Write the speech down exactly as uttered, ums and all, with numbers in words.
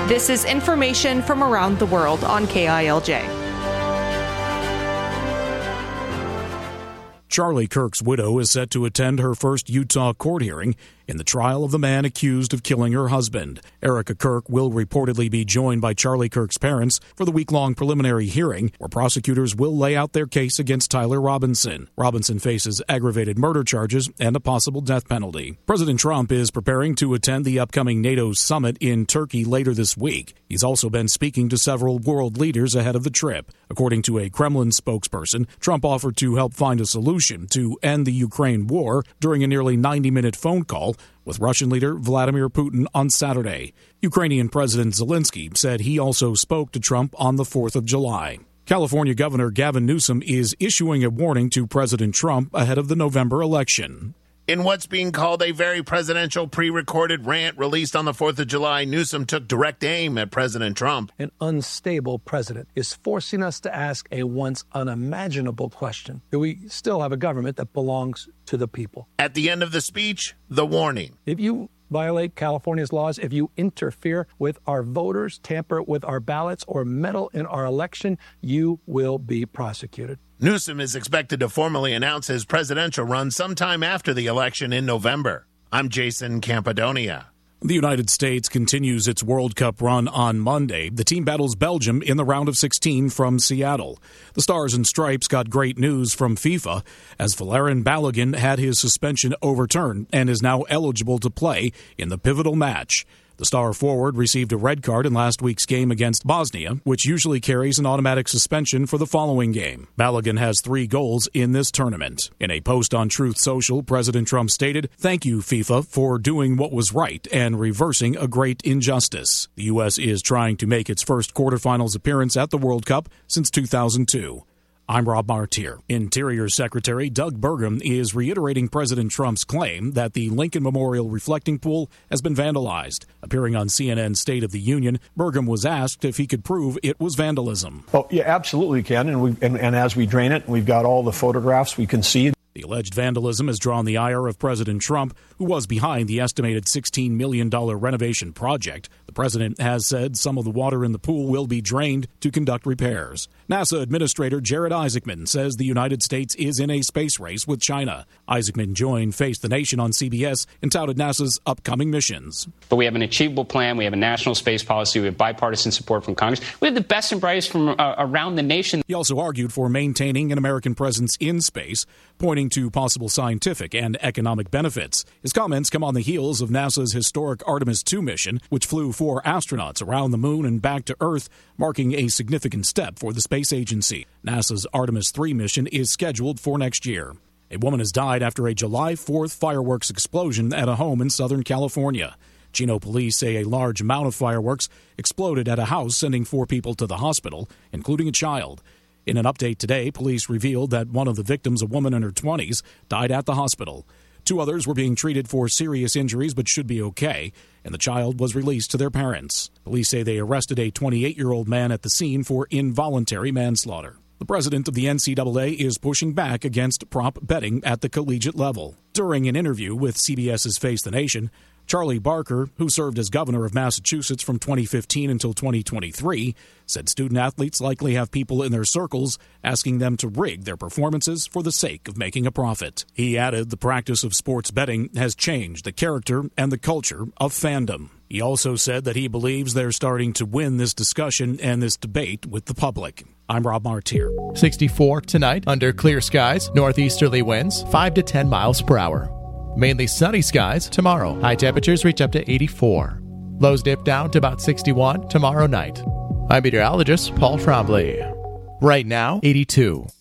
This is information from around the world on K I L J. Charlie Kirk's widow is set to attend her first Utah court hearing in the trial of the man accused of killing her husband. Erica Kirk will reportedly be joined by Charlie Kirk's parents for the week-long preliminary hearing, where prosecutors will lay out their case against Tyler Robinson. Robinson faces aggravated murder charges and a possible death penalty. President Trump is preparing to attend the upcoming NATO summit in Turkey later this week. He's also been speaking to several world leaders ahead of the trip. According to a Kremlin spokesperson, Trump offered to help find a solution to end the Ukraine war during a nearly ninety-minute phone call with Russian leader Vladimir Putin on Saturday. Ukrainian President Zelensky said he also spoke to Trump on the fourth of July. California Governor Gavin Newsom is issuing a warning to President Trump ahead of the November election. In what's being called a very presidential pre-recorded rant released on the fourth of July, Newsom took direct aim at President Trump. An unstable president is forcing us to ask a once unimaginable question. Do we still have a government that belongs to the people? At the end of the speech, the warning. If you violate California's laws, if you interfere with our voters, tamper with our ballots, or meddle in our election, you will be prosecuted. Newsom is expected to formally announce his presidential run sometime after the election in November. I'm Jason Campidonia. The United States continues its World Cup run on Monday. The team battles Belgium in the round of sixteen from Seattle. The Stars and Stripes got great news from FIFA as Valérien Balogun had his suspension overturned and is now eligible to play in the pivotal match. The star forward received a red card in last week's game against Bosnia, which usually carries an automatic suspension for the following game. Balogun has three goals in this tournament. In a post on Truth Social, President Trump stated, "Thank you, FIFA, for doing what was right and reversing a great injustice." The U S is trying to make its first quarterfinals appearance at the World Cup since two thousand two. I'm Rob Martier. Interior Secretary Doug Burgum is reiterating President Trump's claim that the Lincoln Memorial reflecting pool has been vandalized. Appearing on C N N's State of the Union, Burgum was asked if he could prove it was vandalism. Oh, yeah, absolutely can. And, we, and, and as we drain it, we've got all the photographs we can see. The alleged vandalism has drawn the ire of President Trump, who was behind the estimated sixteen million dollars renovation project. The president has said some of the water in the pool will be drained to conduct repairs. NASA Administrator Jared Isaacman says the United States is in a space race with China. Isaacman joined Face the Nation on C B S and touted NASA's upcoming missions. But we have an achievable plan. We have a national space policy. We have bipartisan support from Congress. We have the best and brightest from uh, around the nation. He also argued for maintaining an American presence in space, pointing to possible scientific and economic benefits. His comments come on the heels of NASA's historic Artemis two mission, which flew four astronauts around the moon and back to Earth, marking a significant step for the space agency. NASA's Artemis three mission is scheduled for next year. A woman has died after a July fourth fireworks explosion at a home in Southern California. Chino police say a large amount of fireworks exploded at a house, sending four people to the hospital, including a child. In an update today, police revealed that one of the victims, a woman in her twenties, died at the hospital. Two others were being treated for serious injuries but should be okay, and the child was released to their parents. Police say they arrested a twenty-eight-year-old man at the scene for involuntary manslaughter. The president of the N C double A is pushing back against prop betting at the collegiate level. During an interview with CBS's Face the Nation, Charlie Barker, who served as governor of Massachusetts from twenty fifteen until twenty twenty-three, said student-athletes likely have people in their circles asking them to rig their performances for the sake of making a profit. He added the practice of sports betting has changed the character and the culture of fandom. He also said that he believes they're starting to win this discussion and this debate with the public. I'm Rob Martier. sixty-four tonight under clear skies, northeasterly winds five to ten miles per hour. Mainly sunny skies tomorrow. High temperatures reach up to eighty-four. Lows dip down to about sixty-one tomorrow night. I'm meteorologist Paul Trombley. Right now, eighty-two.